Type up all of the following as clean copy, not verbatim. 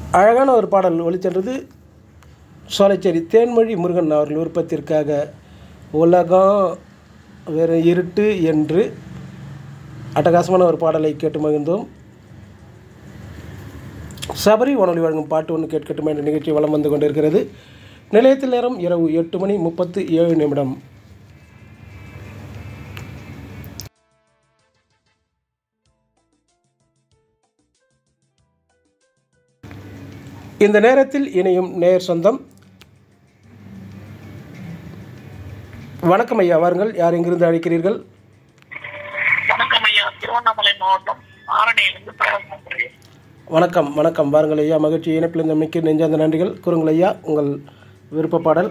அழகான ஒரு பாடல் ஒலிச்சென்றது. சோலைச்சேரி தேன்மொழி முருகன் அவர்கள் விருப்பத்திற்காக உலகம் வேறு இருட்டு என்று அட்டகாசமான ஒரு பாடலை கேட்டு மகிழ்ந்தோம். சபரி வானொலி வழங்கும் பாட்டு ஒன்று கேட்கட்டும் என்ற நிகழ்ச்சி வலம் வந்து கொண்டிருக்கிறது. நிலையத்தில் நேரம் இரவு 8:37. இந்த நேரத்தில் இணையும் நேயர் சொந்தம். வணக்கம் ஐயா, வாருங்கள். யார் எங்கிருந்து அழைக்கிறீர்கள்? வணக்கம் ஐயா, திருவண்ணாமலை மாவட்டம் ஆரணியிலிருந்து பேசுகிறேன். வணக்கம் வணக்கம், வாருங்கள் ஐயா. மகிழ்ச்சி இணைப்பிலிருந்து மிக்க நெஞ்சார்ந்த நன்றிகள். கூறுங்கள் ஐயா, உங்கள் விருப்ப பாடல்.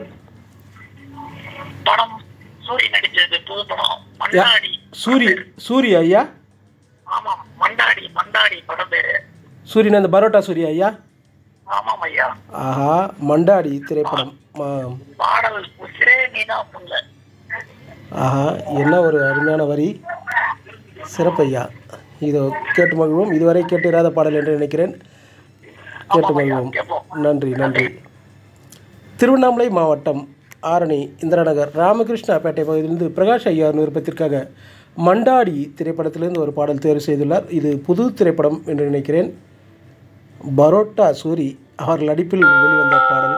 படம் சூரிய நடிச்சது, புது படம் மண்டாடி. சூரிய ஐயா? ஆமாம், மண்டாடி மண்டாடி படம் பேரு. சூரியன் அந்த பரோட்டா சூரிய ஐயா? ஆமாம் ஐயா. ஆஹா, மண்டாடி திரைப்படம். பாடல் உசிரே நீதான் புள்ள. ஆஹா, என்ன ஒரு அருமையான வரி. சிறப்பையா. இதோ கேட்டு மகிழ்வோம். இதுவரை கேட்டிராத பாடல் என்று நினைக்கிறேன். கேட்டு மகிழ்வோம். நன்றி நன்றி. திருவண்ணாமலை மாவட்டம் ஆரணி இந்திராநகர் ராமகிருஷ்ணாபேட்டை பகுதியிலிருந்து பிரகாஷ் ஐயா விருப்பத்திற்காக மண்டாடி திரைப்படத்திலிருந்து ஒரு பாடல் தேர்வு செய்துள்ளார். இது புது திரைப்படம் என்று நினைக்கிறேன். பரோட்டா சூரி அவர்கள் நடிப்பில் வெளிவந்த பாடல்.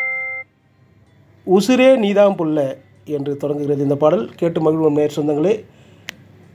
உசிரே நீதாம் புல்ல என்று தொடங்குகிறது இந்த பாடல். கேட்டு மகிழ்வோம் நேர் சொந்தங்களே.